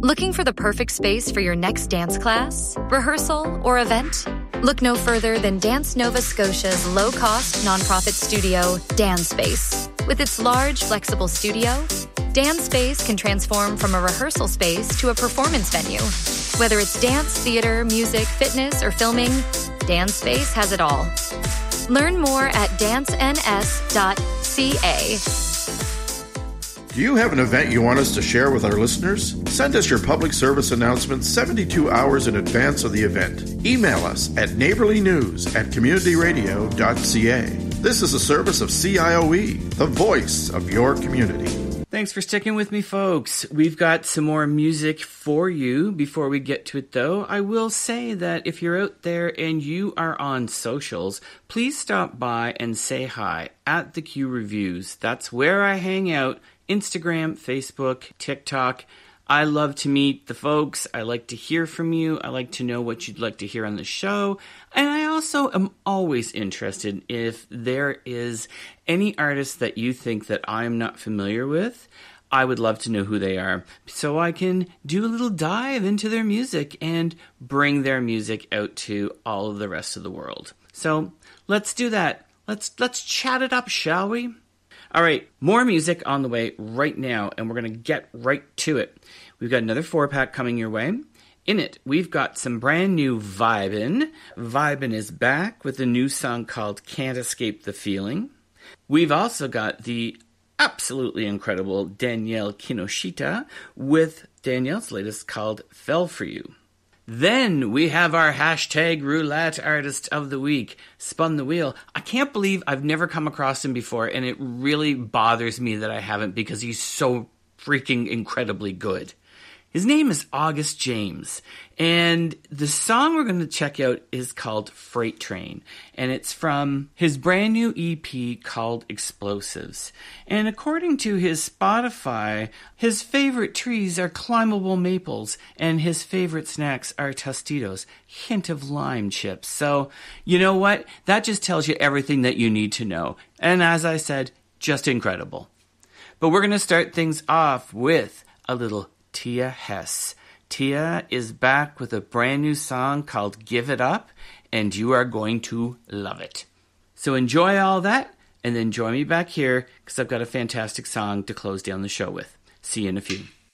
Looking for the perfect space for your next dance class, rehearsal, or event? Look no further than Dance Nova Scotia's low-cost nonprofit studio, Dance Space. With its large, flexible studio, Dance Space can transform from a rehearsal space to a performance venue. Whether it's dance, theater, music, fitness, or filming, Dance Space has it all. Learn more at dancens.ca. Do you have an event you want us to share with our listeners? Send us your public service announcement 72 hours in advance of the event. Email us at neighborlynews@communityradio.ca. This is a service of CIOE, the voice of your community. Thanks for sticking with me, folks. We've got some more music for you. Before we get to it, though, I will say that if you're out there and you are on socials, please stop by and say hi at the Q Reviews. That's where I hang out. Instagram, Facebook, TikTok. I love to meet the folks. I like to hear from you. I like to know what you'd like to hear on the show. And I also am always interested if there is any artist that you think that I'm not familiar with. I would love to know who they are so I can do a little dive into their music and bring their music out to all of the rest of the world. So let's do that. Let's chat it up, shall we? All right, more music on the way right now, and we're going to get right to it. We've got another 4-pack coming your way. In it, we've got some brand new Vibin'. Vibin' is back with a new song called Can't Escape the Feeling. We've also got the absolutely incredible Danielle Kinoshita with Danielle's latest called Fell For You. Then we have our hashtag roulette artist of the week, Spun the Wheel. I can't believe I've never come across him before, and it really bothers me that I haven't because he's so freaking incredibly good. His name is August James, and the song we're going to check out is called Freight Train, and it's from his brand new EP called Explosives. And according to his Spotify, his favorite trees are climbable maples, and his favorite snacks are Tostitos, hint of lime chips. So, you know what? That just tells you everything that you need to know. And as I said, just incredible. But we're going to start things off with a little Tia Hess. Tia is back with a brand new song called Give It Up, and you are going to love it. So enjoy all that, and then join me back here, because I've got a fantastic song to close down the show with. See you in a few.